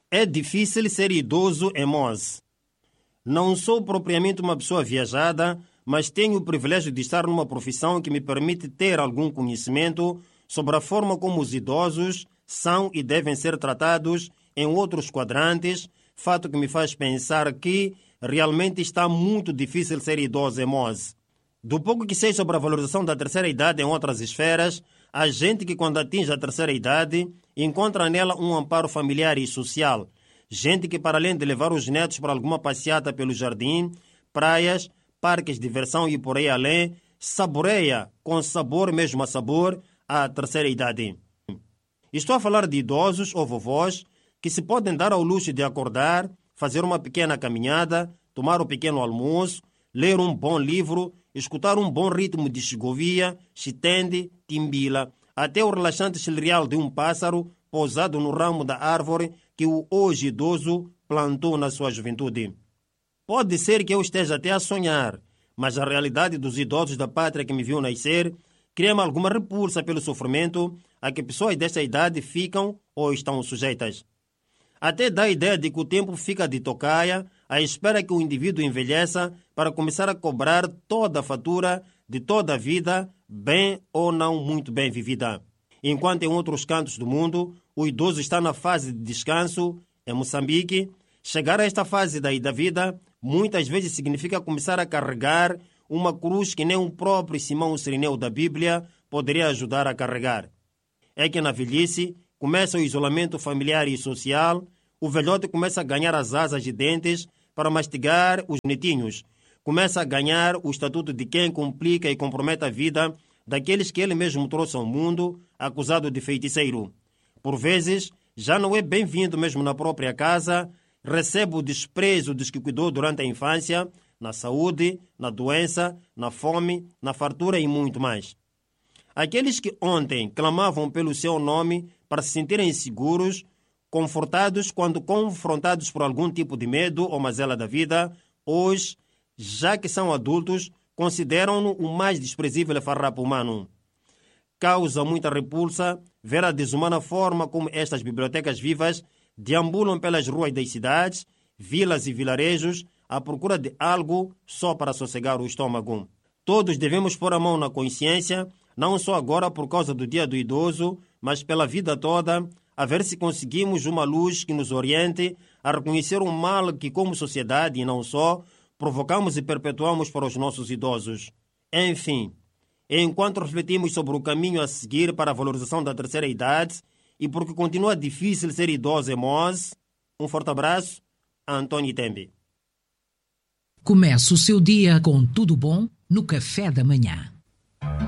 É difícil ser idoso em Moz. Não sou propriamente uma pessoa viajada, mas tenho o privilégio de estar numa profissão que me permite ter algum conhecimento sobre a forma como os idosos são e devem ser tratados em outros quadrantes, fato que me faz pensar que realmente está muito difícil ser idoso em Moz. Do pouco que sei sobre a valorização da terceira idade em outras esferas, há gente que quando atinge a terceira idade encontra nela um amparo familiar e social. Gente que, para além de levar os netos para alguma passeata pelo jardim, praias, parques de diversão e por aí além, saboreia, com sabor mesmo a sabor, a terceira idade. Estou a falar de idosos ou vovós que se podem dar ao luxo de acordar, fazer uma pequena caminhada, tomar um pequeno almoço, ler um bom livro, escutar um bom ritmo de xigovia, xitende, timbila, até o relaxante chilreal de um pássaro pousado no ramo da árvore que o hoje idoso plantou na sua juventude. Pode ser que eu esteja até a sonhar, mas a realidade dos idosos da pátria que me viu nascer cria-me alguma repulsa pelo sofrimento a que pessoas desta idade ficam ou estão sujeitas. Até dá a ideia de que o tempo fica de tocaia à espera que o indivíduo envelheça para começar a cobrar toda a fatura de toda a vida, bem ou não muito bem vivida. Enquanto em outros cantos do mundo, o idoso está na fase de descanso, em Moçambique, chegar a esta fase da vida muitas vezes significa começar a carregar uma cruz que nem o próprio Simão Sirineu da Bíblia poderia ajudar a carregar. É que na velhice começa o isolamento familiar e social, o velhote começa a ganhar as asas de dentes para mastigar os netinhos, começa a ganhar o estatuto de quem complica e compromete a vida daqueles que ele mesmo trouxe ao mundo, acusado de feiticeiro. Por vezes, já não é bem-vindo mesmo na própria casa, recebe o desprezo dos que cuidou durante a infância, na saúde, na doença, na fome, na fartura e muito mais. Aqueles que ontem clamavam pelo seu nome para se sentirem seguros, confortados quando confrontados por algum tipo de medo ou mazela da vida, hoje, já que são adultos, consideram-no o mais desprezível farrapo humano. Causa muita repulsa ver a desumana forma como estas bibliotecas vivas deambulam pelas ruas das cidades, vilas e vilarejos à procura de algo só para sossegar o estômago. Todos devemos pôr a mão na consciência, não só agora por causa do Dia do Idoso, mas pela vida toda, a ver se conseguimos uma luz que nos oriente a reconhecer o mal que, como sociedade e não só, provocamos e perpetuamos para os nossos idosos. Enfim, enquanto refletimos sobre o caminho a seguir para a valorização da terceira idade e porque continua difícil ser idoso em Moz, um forte abraço, Antônio Tembe. Comece o seu dia com tudo bom no café da manhã.